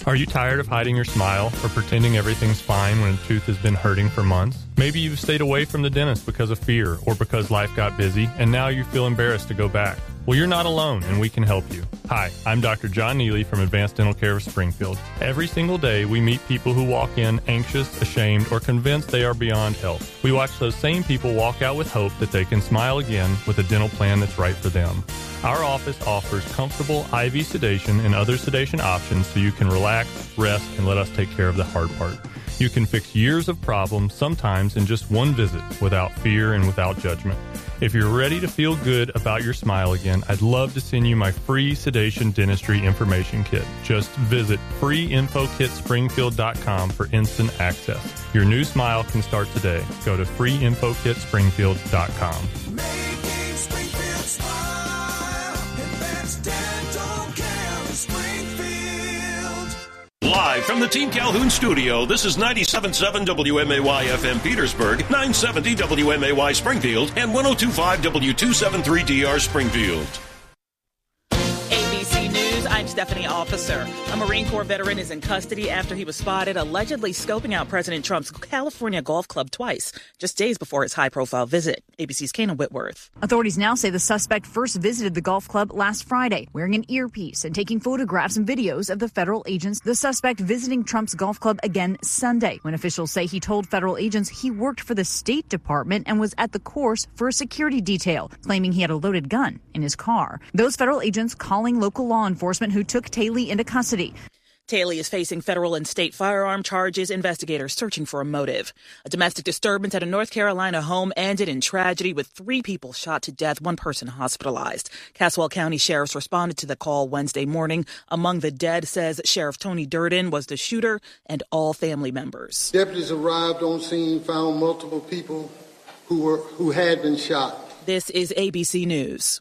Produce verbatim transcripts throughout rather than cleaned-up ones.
Are you tired of hiding your smile or pretending everything's fine when a tooth has been hurting for months? Maybe you've stayed away from the dentist because of fear or because life got busy and now you feel embarrassed to go back. Well, you're not alone, and we can help you. Hi, I'm Doctor John Neely from Advanced Dental Care of Springfield. Every single day, we meet people who walk in anxious, ashamed, or convinced they are beyond help. We watch those same people walk out with hope that they can smile again with a dental plan that's right for them. Our office offers comfortable I V sedation and other sedation options so you can relax, rest, and let us take care of the hard part. You can fix years of problems, sometimes in just one visit, without fear and without judgment. If you're ready to feel good about your smile again, I'd love to send you my free sedation dentistry information kit. Just visit free info kit springfield dot com for instant access. Your new smile can start today. Go to free info kit springfield dot com. Making Springfield smile. Advanced Dental Care of Springfield. Live from the Team Calhoun studio, this is ninety-seven point seven W M A Y F M Petersburg, nine seventy W M A Y Springfield, and one oh two point five W two seventy-three D R Springfield. A B C News, I'm Stephanie Officer. A Marine Corps veteran is in custody after he was spotted allegedly scoping out President Trump's California Golf Club twice, just days before his high-profile visit. A B C's Kana Whitworth. Authorities now say the suspect first visited the golf club last Friday, wearing an earpiece and taking photographs and videos of the federal agents. The suspect visiting Trump's golf club again Sunday, when officials say he told federal agents he worked for the State Department and was at the course for a security detail, claiming he had a loaded gun in his car. Those federal agents calling local law enforcement who took Taylor into custody. Taylor is facing federal and state firearm charges, investigators searching for a motive. A domestic disturbance at a North Carolina home ended in tragedy with three people shot to death, one person hospitalized. Caswell County sheriffs responded to the call Wednesday morning. Among the dead, says Sheriff Tony Durden, was the shooter and all family members. Deputies arrived on scene, found multiple people who were who had been shot. This is A B C News.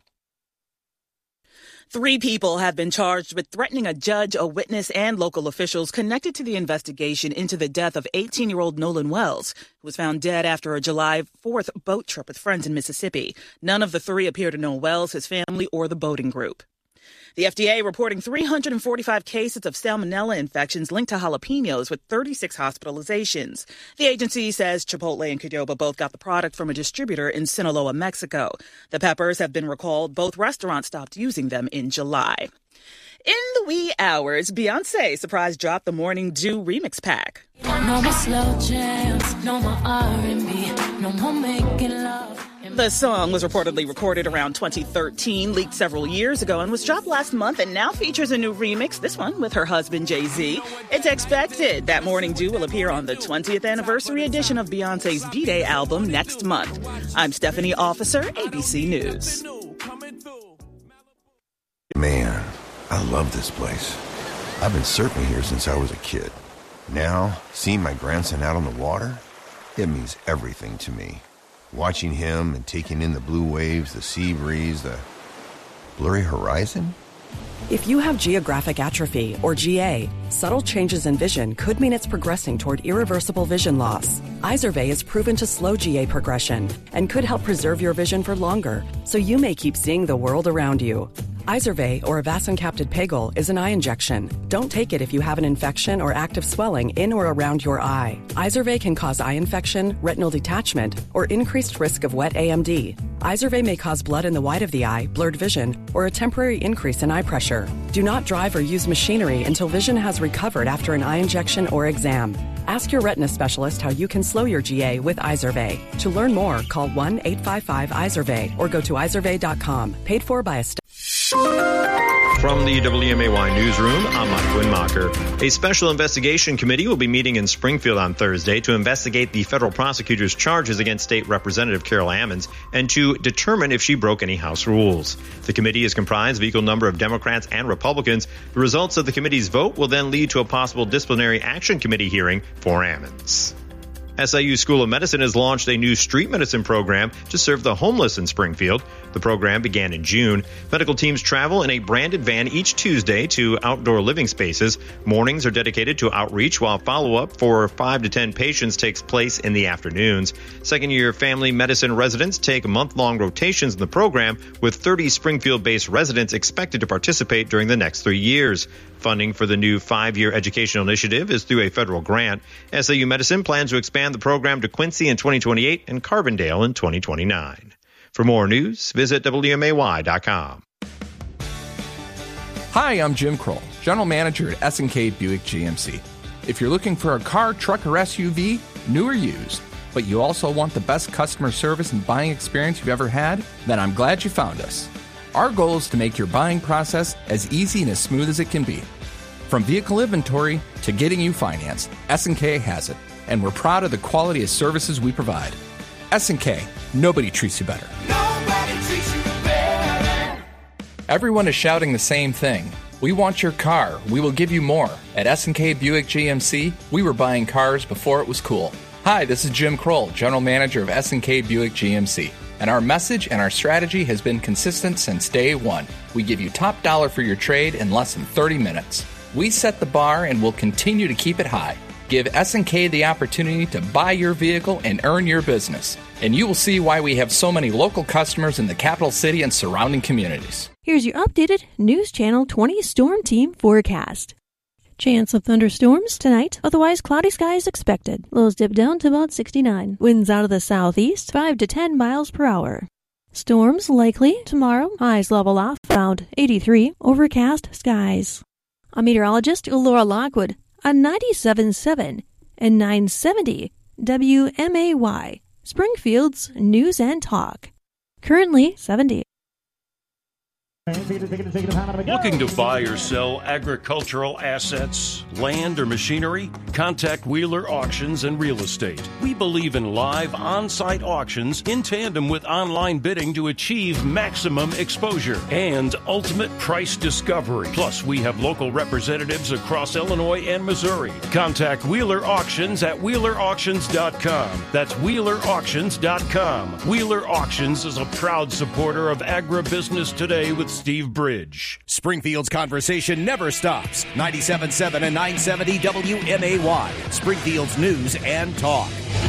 Three people have been charged with threatening a judge, a witness, and local officials connected to the investigation into the death of eighteen-year-old Nolan Wells, who was found dead after a July fourth boat trip with friends in Mississippi. None of the three appear to know Wells, his family, or the boating group. The F D A reporting three hundred forty-five cases of salmonella infections linked to jalapenos, with thirty-six hospitalizations. The agency says Chipotle and Qdoba both got the product from a distributor in Sinaloa, Mexico. The peppers have been recalled. Both restaurants stopped using them in July. In the wee hours, Beyonce surprise dropped the Morning Dew remix pack. No more slow jams, no more R and B, no more making love. The song was reportedly recorded around twenty thirteen, leaked several years ago, and was dropped last month and now features a new remix, this one with her husband Jay-Z. It's expected that Morning Dew will appear on the twentieth anniversary edition of Beyonce's B-Day album next month. I'm Stephanie Officer, A B C News. Man, I love this place. I've been surfing here since I was a kid. Now, seeing my grandson out on the water, it means everything to me. Watching him and taking in the blue waves, the sea breeze, the blurry horizon. If you have geographic atrophy, or G A, subtle changes in vision could mean it's progressing toward irreversible vision loss. Izervay is proven to slow G A progression and could help preserve your vision for longer, so you may keep seeing the world around you. Izervay, or avacincaptad pegol, is an eye injection. Don't take it if you have an infection or active swelling in or around your eye. Izervay can cause eye infection, retinal detachment, or increased risk of wet A M D. Izervay may cause blood in the white of the eye, blurred vision, or a temporary increase in eye pressure. Do not drive or use machinery until vision has recovered after an eye injection or exam. Ask your retina specialist how you can slow your G A with Izervay. To learn more, call one eight five five Izervay or go to izervay dot com. Paid for by a... St- From the W M A Y Newsroom, I'm Mike Winmacher. A special investigation committee will be meeting in Springfield on Thursday to investigate the federal prosecutor's charges against State Representative Carol Ammons and to determine if she broke any House rules. The committee is comprised of equal number of Democrats and Republicans. The results of the committee's vote will then lead to a possible disciplinary action committee hearing for Ammons. S I U School of Medicine has launched a new street medicine program to serve the homeless in Springfield. The program began in June. Medical teams travel in a branded van each Tuesday to outdoor living spaces. Mornings are dedicated to outreach, while follow-up for five to ten patients takes place in the afternoons. Second-year family medicine residents take month-long rotations in the program, with thirty Springfield-based residents expected to participate during the next three years. Funding for the new five-year educational initiative is through a federal grant. S A U Medicine plans to expand the program to Quincy in twenty twenty-eight and Carbondale in twenty twenty-nine. For more news, visit W M A Y dot com. Hi, I'm Jim Kroll, General Manager at S and K Buick G M C. If you're looking for a car, truck, or S U V, new or used, but you also want the best customer service and buying experience you've ever had, then I'm glad you found us. Our goal is to make your buying process as easy and as smooth as it can be. From vehicle inventory to getting you financed, S and K has it, and we're proud of the quality of services we provide. S and K, nobody treats you better. Nobody treats you better. Everyone is shouting the same thing. We want your car. We will give you more. At S and K Buick G M C, we were buying cars before it was cool. Hi, this is Jim Kroll, General Manager of S and K Buick G M C. And our message and our strategy has been consistent since day one. We give you top dollar for your trade in less than thirty minutes. We set the bar and will continue to keep it high. Give S and K the opportunity to buy your vehicle and earn your business. And you will see why we have so many local customers in the capital city and surrounding communities. Here's your updated News Channel twenty Storm Team forecast. Chance of thunderstorms tonight, otherwise cloudy skies expected. Lows dip down to about sixty-nine. Winds out of the southeast, five to ten miles per hour. Storms likely tomorrow, highs level off around eighty-three, overcast skies. I'm meteorologist Laura Lockwood on ninety-seven point seven and nine seventy W M A Y, Springfield's News and Talk. Currently seventy. Looking to buy or sell agricultural assets, land, or machinery? Contact Wheeler Auctions and Real Estate. We believe in live on-site auctions in tandem with online bidding to achieve maximum exposure and ultimate price discovery. Plus, we have local representatives across Illinois and Missouri. Contact Wheeler Auctions at wheeler auctions dot com. That's wheeler auctions dot com. Wheeler Auctions is a proud supporter of agribusiness today with Steve Bridge. Springfield's conversation never stops. ninety-seven point seven and nine seventy W M A Y, Springfield's News and Talk.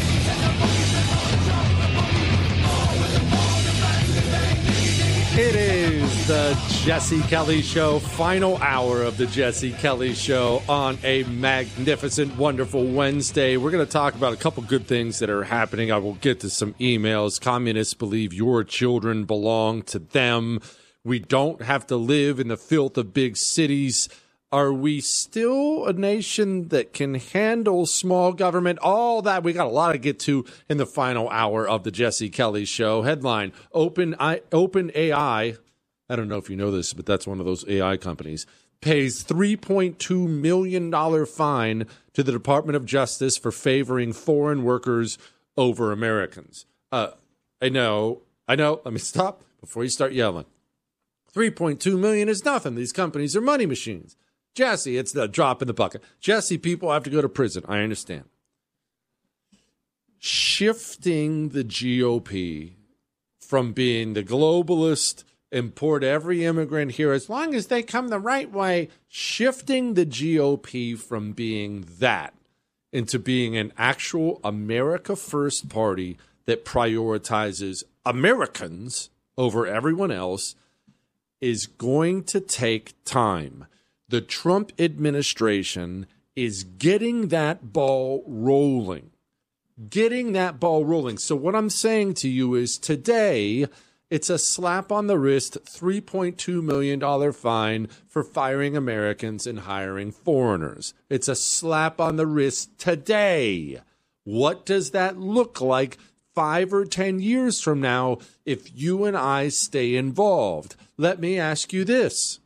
It is the Jesse Kelly Show, final hour of the Jesse Kelly Show on a magnificent, wonderful Wednesday. We're going to talk about a couple good things that are happening. I will get to some emails. Communists believe your children belong to them. We don't have to live in the filth of big cities. Are we still a nation that can handle small government? All that. We got a lot to get to in the final hour of the Jesse Kelly Show. Headline, Open I, Open A I, I don't know if you know this, but that's one of those A I companies, pays three point two million dollars fine to the Department of Justice for favoring foreign workers over Americans. Uh, I know, I know. Let me stop before you start yelling. three point two million dollars is nothing. These companies are money machines. Jesse, it's the drop in the bucket. Jesse, people have to go to prison. I understand. Shifting the G O P from being the globalist, import every immigrant here as long as they come the right way, shifting the G O P from being that into being an actual America First party that prioritizes Americans over everyone else is going to take time. The Trump administration is getting that ball rolling, getting that ball rolling. So what I'm saying to you is today, it's a slap on the wrist, three point two million dollars fine for firing Americans and hiring foreigners. It's a slap on the wrist today. What does that look like five or ten years from now if you and I stay involved? Let me ask you this.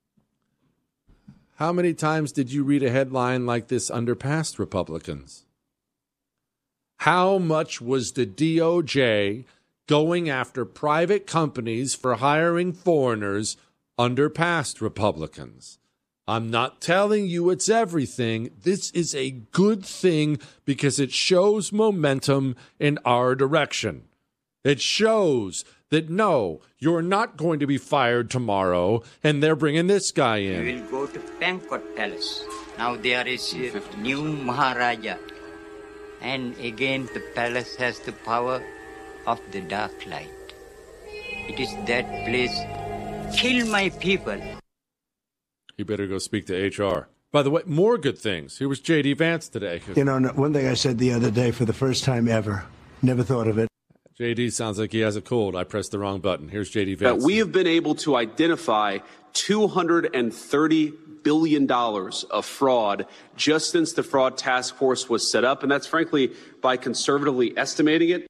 How many times did you read a headline like this under past Republicans? How much was the D O J going after private companies for hiring foreigners under past Republicans? I'm not telling you it's everything. This is a good thing because it shows momentum in our direction. It shows that, no, you're not going to be fired tomorrow, and they're bringing this guy in. We will go to Pankot Palace. Now there is a new Maharaja. And again, the palace has the power of the dark light. It is that place. Kill my people. he better go speak to H R. By the way, more good things. Here was J D. Vance today. You know, one thing I said the other day for the first time ever, never thought of it. J D sounds like he has a cold. I pressed the wrong button. Here's J D. Vance. That we have been able to identify two hundred thirty billion dollars of fraud just since the fraud task force was set up. And that's frankly by conservatively estimating it.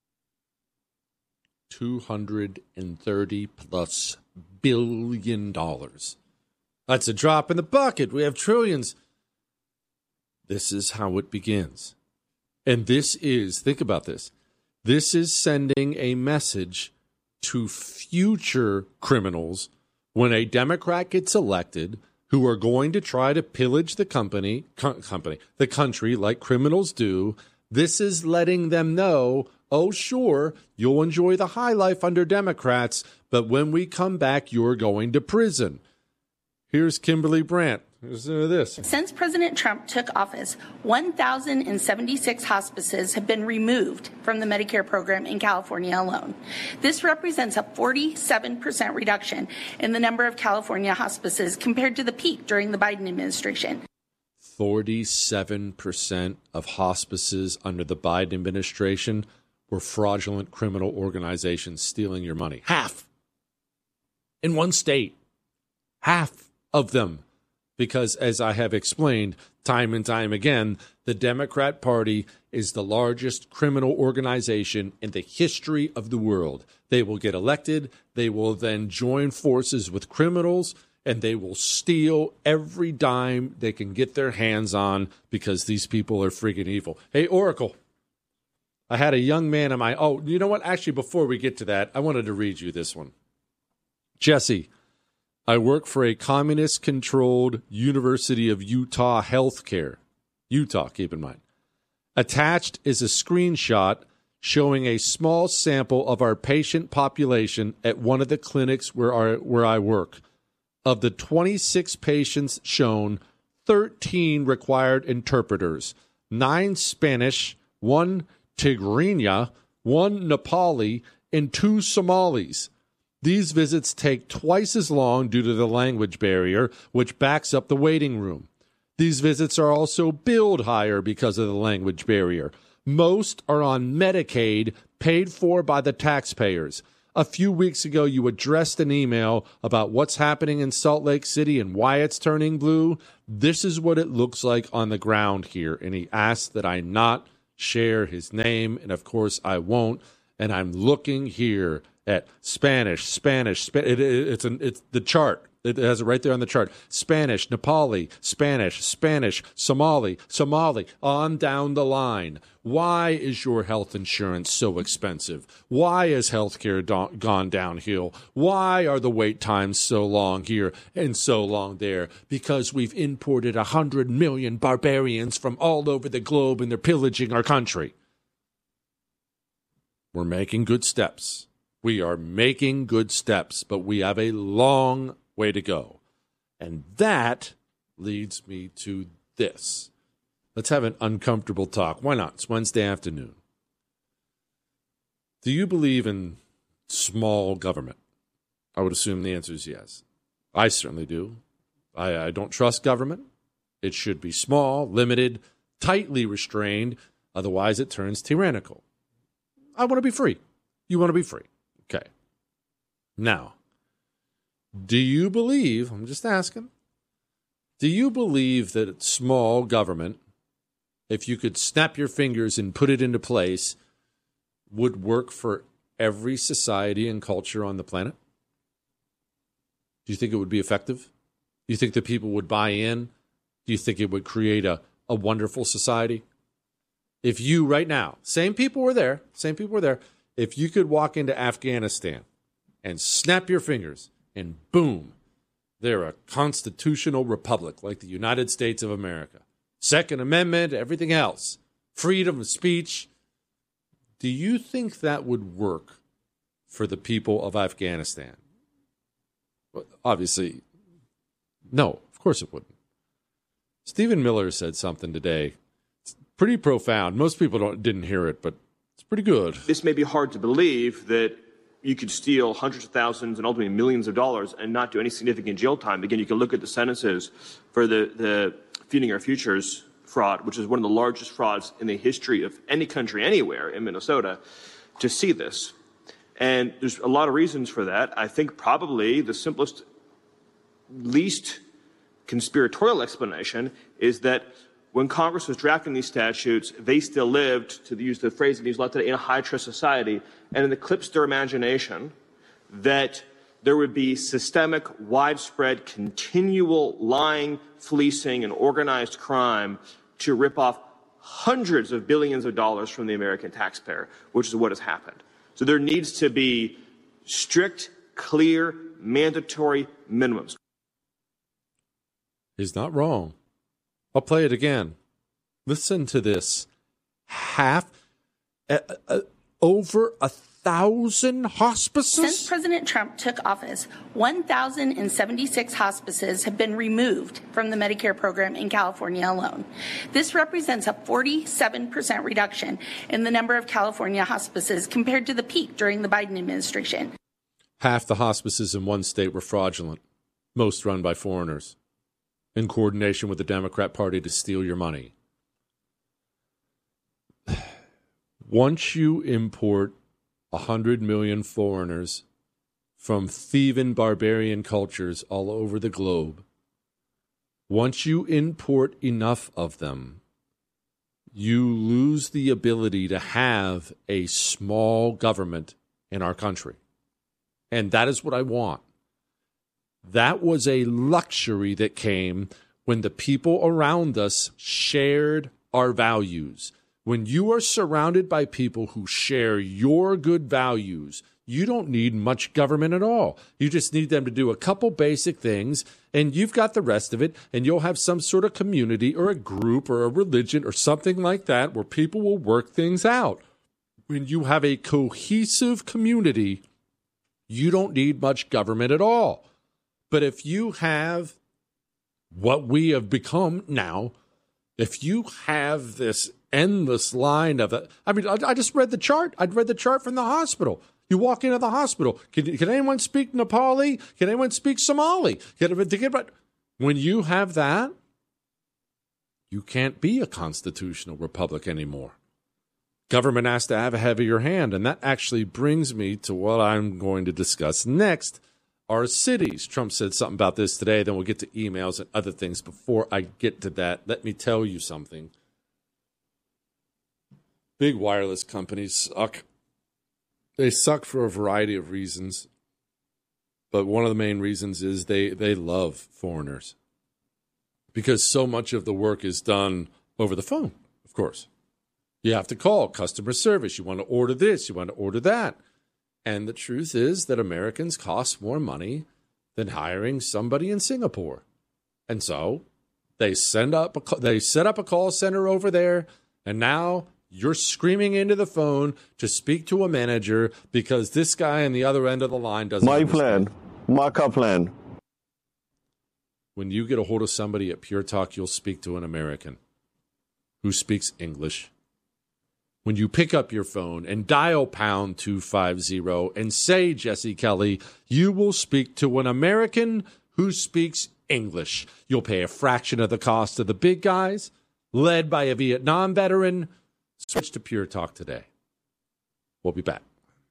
two hundred thirty plus billion dollars. That's a drop in the bucket. We have trillions. This is how it begins. And this is, think about this. This is sending a message to future criminals when a Democrat gets elected who are going to try to pillage the company, co- company, the country like criminals do. This is letting them know, oh, sure, you'll enjoy the high life under Democrats, but when we come back, you're going to prison. Here's Kimberly Brandt. Listen to this. Since President Trump took office, one thousand seventy-six hospices have been removed from the Medicare program in California alone. This represents a forty-seven percent reduction in the number of California hospices compared to the peak during the Biden administration. forty-seven percent of hospices under the Biden administration were fraudulent criminal organizations stealing your money. Half. In one state. Half of them. Because, as I have explained time and time again, the Democrat Party is the largest criminal organization in the history of the world. They will get elected. They will then join forces with criminals, and they will steal every dime they can get their hands on because these people are freaking evil. Hey, Oracle, I had a young man in my... Oh, you know what? Actually, before we get to that, I wanted to read you this one. Jesse, I work for a communist-controlled University of Utah healthcare. Utah, keep in mind. Attached is a screenshot showing a small sample of our patient population at one of the clinics where, our, where I work. Of the twenty-six patients shown, thirteen required interpreters, nine Spanish, one Tigrinya, one Nepali, and two Somalis. These visits take twice as long due to the language barrier, which backs up the waiting room. These visits are also billed higher because of the language barrier. Most are on Medicaid, paid for by the taxpayers. A few weeks ago, you addressed an email about what's happening in Salt Lake City and why it's turning blue. This is what it looks like on the ground here. And he asked that I not share his name, and of course I won't. And I'm looking here at Spanish, Spanish, Sp- it, it, it's an, it's the chart. It has it right there on the chart. Spanish, Nepali, Spanish, Spanish, Somali, Somali, on down the line. Why is your health insurance so expensive? Why has healthcare do- gone downhill? Why are the wait times so long here and so long there? Because we've imported a hundred million barbarians from all over the globe and they're pillaging our country. We're making good steps. We are making good steps, but we have a long way to go. And that leads me to this. Let's have an uncomfortable talk. Why not? It's Wednesday afternoon. Do you believe in small government? I would assume the answer is yes. I certainly do. I, I don't trust government. It should be small, limited, tightly restrained. Otherwise, it turns tyrannical. I want to be free. You want to be free. Okay. Now, do you believe, I'm just asking, do you believe that small government, if you could snap your fingers and put it into place, would work for every society and culture on the planet? Do you think it would be effective? Do you think that people would buy in? Do you think it would create a, a wonderful society? If you right now, same people were there, same people were there, if you could walk into Afghanistan and snap your fingers and boom, they're a constitutional republic like the United States of America. Second Amendment, everything else, freedom of speech. Do you think that would work for the people of Afghanistan? Well, obviously, no, of course it wouldn't. Stephen Miller said something today. It's pretty profound. Most people don't, didn't hear it, but it's pretty good. This may be hard to believe that you could steal hundreds of thousands and ultimately millions of dollars and not do any significant jail time. Again, you can look at the sentences for the, the Feeding Our Futures fraud, which is one of the largest frauds in the history of any country anywhere in Minnesota, to see this. And there's a lot of reasons for that. I think probably the simplest, least conspiratorial explanation is that when Congress was drafting these statutes, they still lived, to use the phrase that used a lot today, in a high-trust society, and it eclipsed their imagination that there would be systemic, widespread, continual lying, fleecing, and organized crime to rip off hundreds of billions of dollars from the American taxpayer, which is what has happened. So there needs to be strict, clear, mandatory minimums. He's not wrong. I'll play it again. Listen to this. Half, uh, uh, over a thousand hospices? Since President Trump took office, one thousand seventy-six hospices have been removed from the Medicare program in California alone. This represents a forty-seven percent reduction in the number of California hospices compared to the peak during the Biden administration. Half the hospices in one state were fraudulent, most run by foreigners, in coordination with the Democrat Party to steal your money. Once you import one hundred million foreigners from thieving barbarian cultures all over the globe, once you import enough of them, you lose the ability to have a small government in our country. And that is what I want. That was a luxury that came when the people around us shared our values. When you are surrounded by people who share your good values, you don't need much government at all. You just need them to do a couple basic things, and you've got the rest of it, and you'll have some sort of community or a group or a religion or something like that where people will work things out. When you have a cohesive community, you don't need much government at all. But if you have what we have become now, if you have this endless line of it, I mean, I, I just read the chart. I'd read the chart from the hospital. You walk into the hospital. Can, can anyone speak Nepali? Can anyone speak Somali? Can, when you have that, you can't be a constitutional republic anymore. Government has to have a heavier hand. And that actually brings me to what I'm going to discuss next. Our cities. Trump said something about this today. Then we'll get to emails and other things. Before I get to that, let me tell you something. Big wireless companies suck. They suck for a variety of reasons. But one of the main reasons is they, they love foreigners. Because so much of the work is done over the phone, of course. You have to call customer service. You want to order this. You want to order that. And the truth is that Americans cost more money than hiring somebody in Singapore. And so they send up a, they set up a call center over there, and now you're screaming into the phone to speak to a manager because this guy on the other end of the line doesn't My understand. plan. Markup plan. When you get a hold of somebody at Pure Talk, you'll speak to an American who speaks English. When you pick up your phone and dial pound two fifty and say Jesse Kelly, you will speak to an American who speaks English. You'll pay a fraction of the cost of the big guys, led by a Vietnam veteran. Switch to Pure Talk today. We'll be back.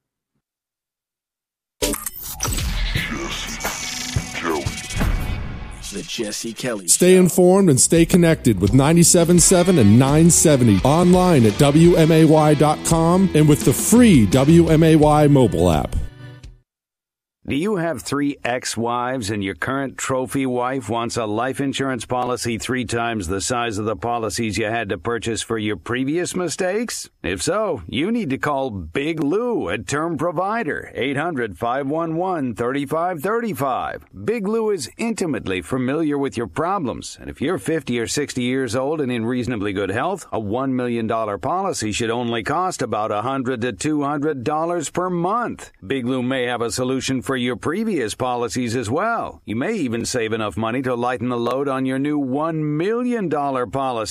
The Jesse Kelly Stay Show. informed and stay connected with ninety-seven point seven and nine seventy online at W M A Y dot com and with the free W M A Y mobile app. Do you have three ex-wives and your current trophy wife wants a life insurance policy three times the size of the policies you had to purchase for your previous mistakes? If so, you need to call Big Lou at Term Provider, eight hundred, five one one, three five three five. Big Lou is intimately familiar with your problems, and if you're fifty or sixty years old and in reasonably good health, a one million dollars policy should only cost about one hundred to two hundred dollars per month. Big Lou may have a solution for your previous policies as well. You may even save enough money to lighten the load on your new one million dollars policy.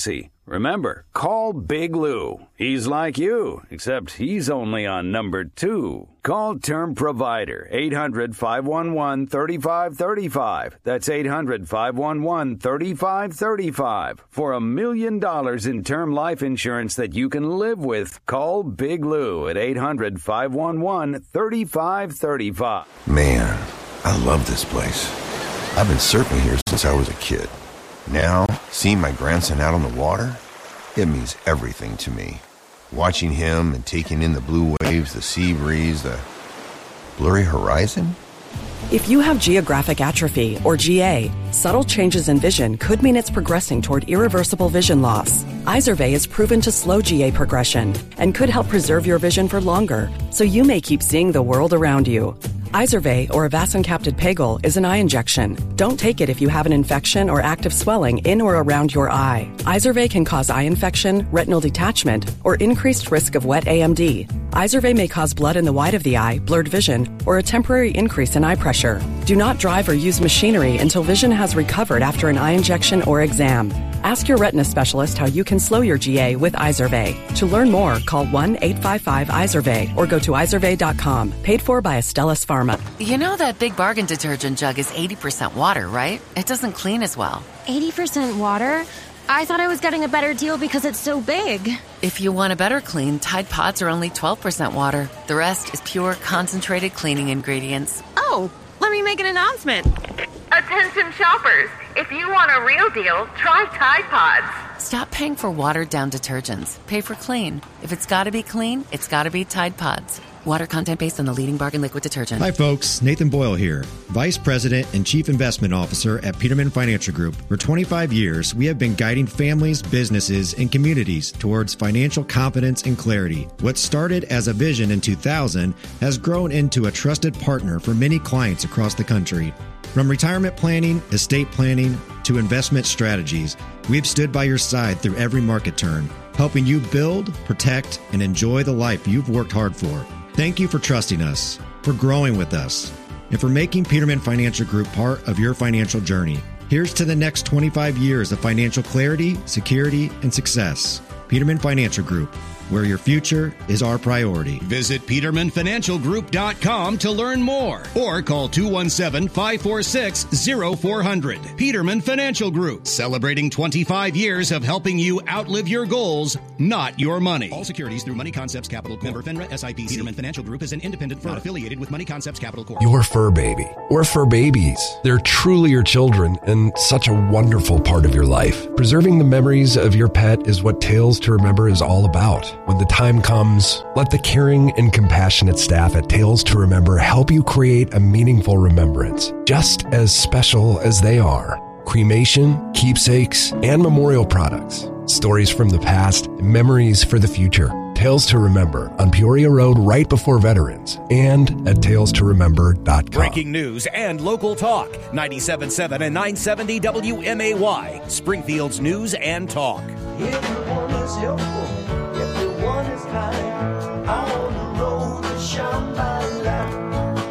Remember, call Big Lou. He's like you, except he's only on number two. Call Term Provider, eight hundred, five one one, three five three five. That's eight hundred, five one one, three five three five. For a million dollars in term life insurance that you can live with, call Big Lou at eight hundred, five one one, three five three five. Man, I love this place. I've been surfing here since I was a kid. Now, seeing my grandson out on the water, it means everything to me. Watching him and taking in the blue waves, the sea breeze, the blurry horizon. If you have geographic atrophy, or G A, subtle changes in vision could mean it's progressing toward irreversible vision loss. Izervay is proven to slow G A progression and could help preserve your vision for longer, so you may keep seeing the world around you. Izervay, or avacincaptad pegol, is an eye injection. Don't take it if you have an infection or active swelling in or around your eye. Izervay can cause eye infection, retinal detachment, or increased risk of wet A M D. Izervay may cause blood in the white of the eye, blurred vision, or a temporary increase in eye pressure. Do not drive or use machinery until vision has recovered after an eye injection or exam. Ask your retina specialist how you can slow your G A with Izervay. To learn more, call one eight five five Izervay or go to izervay dot com. Paid for by Astellas Pharma. You know that Big Bargain detergent jug is eighty percent water, right? It doesn't clean as well. eighty percent water? I thought I was getting a better deal because it's so big. If you want a better clean, Tide Pods are only twelve percent water. The rest is pure, concentrated cleaning ingredients. Oh, let me make an announcement. Attention shoppers, if you want a real deal, try Tide Pods. Stop paying for watered-down detergents. Pay for clean. If it's gotta be clean, it's gotta be Tide Pods. Water content based on the leading bargain liquid detergent. Hi folks, Nathan Boyle here, Vice President and Chief Investment Officer at Peterman Financial Group. For twenty-five years, we have been guiding families, businesses, and communities towards financial confidence and clarity. What started as a vision in two thousand has grown into a trusted partner for many clients across the country. From retirement planning, estate planning, to investment strategies, we've stood by your side through every market turn, helping you build, protect, and enjoy the life you've worked hard for. Thank you for trusting us, for growing with us, and for making Peterman Financial Group part of your financial journey. Here's to the next twenty-five years of financial clarity, security, and success. Peterman Financial Group, where your future is our priority. Visit peterman financial group dot com to learn more or call two one seven, five four six, zero four zero zero. Peterman Financial Group, celebrating twenty-five years of helping you outlive your goals, not your money. All securities through Money Concepts Capital Corp. Member FINRA S I P C. Peterman Financial Group is an independent firm not affiliated with Money Concepts Capital Corp. Your fur baby or fur babies. They're truly your children and such a wonderful part of your life. Preserving the memories of your pet is what Tales to Remember is all about. When the time comes, let the caring and compassionate staff at Tales to Remember help you create a meaningful remembrance, just as special as they are. Cremation, keepsakes, and memorial products. Stories from the past, memories for the future. Tales to Remember on Peoria Road right before Veterans and at tales to remember dot com. Breaking news and local talk. ninety-seven point seven and nine seventy W M A Y. Springfield's News and Talk. Everyone is helpful. Everyone is kind. On the road to shine my light.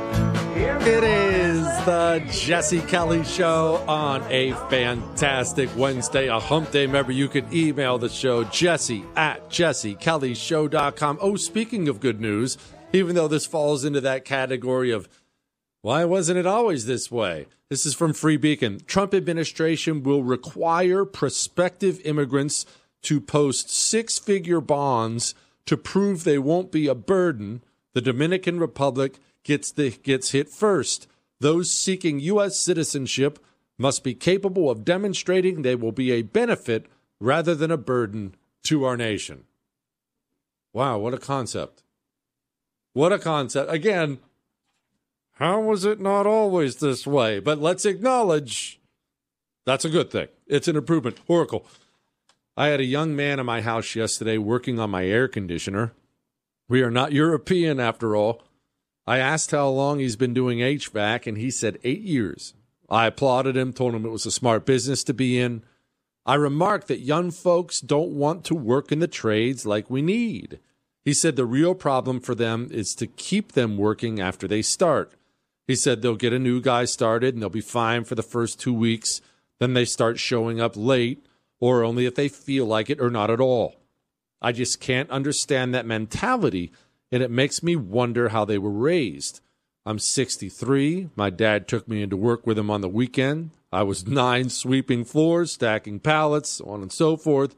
It is the Jesse Kelly Show on a fantastic Wednesday, a hump day. Remember, you can email the show, Jesse at jesse kelly show dot com. Oh, speaking of good news, even though this falls into that category of, why wasn't it always this way? This is from Free Beacon. Trump administration will require prospective immigrants to post six-figure bonds to prove they won't be a burden. The Dominican Republic gets the gets hit first. Those seeking U S citizenship must be capable of demonstrating they will be a benefit rather than a burden to our nation. Wow, what a concept. What a concept. Again, how was it not always this way? But let's acknowledge that's a good thing. It's an improvement. Oracle. I had a young man in my house yesterday working on my air conditioner. We are not European after all. I asked how long he's been doing H V A C, and he said eight years. I applauded him, told him it was a smart business to be in. I remarked that young folks don't want to work in the trades like we need. He said the real problem for them is to keep them working after they start. He said they'll get a new guy started, and they'll be fine for the first two weeks. Then they start showing up late, or only if they feel like it or not at all. I just can't understand that mentality, and it makes me wonder how they were raised. I'm sixty-three. My dad took me into work with him on the weekend. I was nine, sweeping floors, stacking pallets, so on and so forth.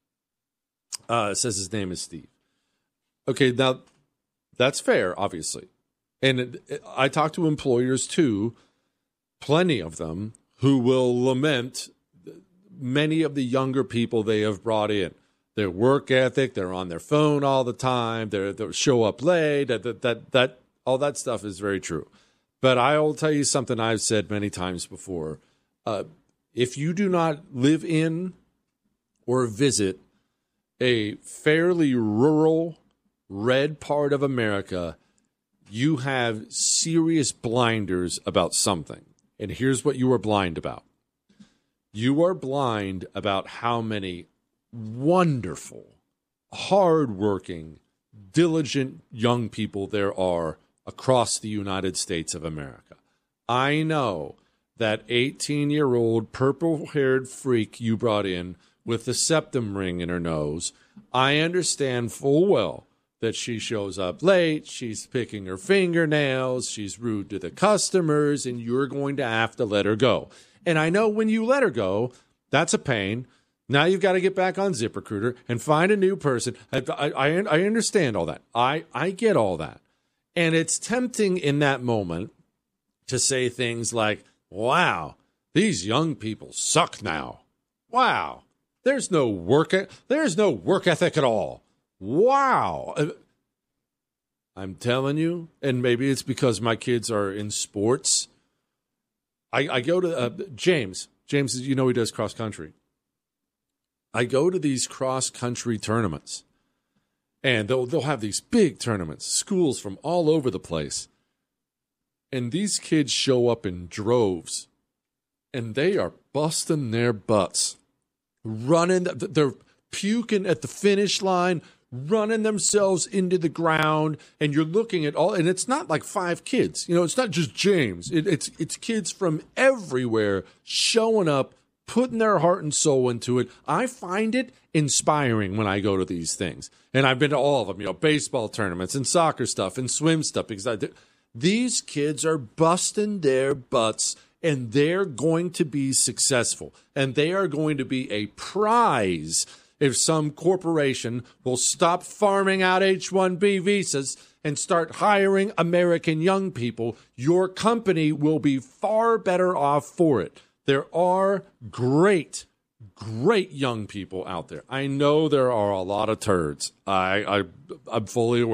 Uh, it says his name is Steve. Okay, now that's fair, obviously. And it, it, I talk to employers, too, plenty of them, who will lament many of the younger people they have brought in. Their work ethic, they're on their phone all the time, they're, they show up late, that, that, that, that, all that stuff is very true. But I will tell you something I've said many times before. Uh, if you do not live in or visit a fairly rural, red part of America, you have serious blinders about something. And here's what you are blind about. You are blind about how many wonderful, hardworking, diligent young people there are across the United States of America. I know that eighteen-year-old purple-haired freak you brought in with the septum ring in her nose. I understand full well that she shows up late, she's picking her fingernails, she's rude to the customers, and you're going to have to let her go. And I know when you let her go, that's a pain. Now you've got to get back on ZipRecruiter and find a new person. I, I, I understand all that. I, I get all that. And it's tempting in that moment to say things like, wow, these young people suck now. Wow, there's no work, there's no work ethic at all. Wow. I'm telling you, and maybe it's because my kids are in sports. I, I go to uh, James. James, you know he does cross country. I go to these cross country tournaments, and they'll they'll have these big tournaments, schools from all over the place. And these kids show up in droves, and they are busting their butts, running. They're puking at the finish line, running themselves into the ground, and you're looking at all, and it's not like five kids. You know, it's not just James. It, it's it's kids from everywhere showing up, putting their heart and soul into it. I find it inspiring when I go to these things. And I've been to all of them, you know, baseball tournaments and soccer stuff and swim stuff. Because I, these kids are busting their butts, and they're going to be successful. And they are going to be a prize if some corporation will stop farming out H one B visas and start hiring American young people. Your company will be far better off for it. There are great, great young people out there. I know there are a lot of turds. I, I, I'm fully aware.